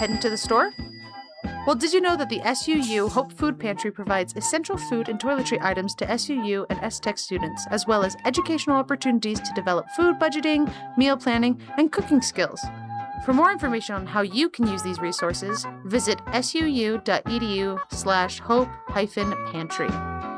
head into the store? Well, did you know that the SUU Hope Food Pantry provides essential food and toiletry items to SUU and STech students, as well as educational opportunities to develop food budgeting, meal planning, and cooking skills. For more information on how you can use these resources, visit suu.edu/hope-pantry.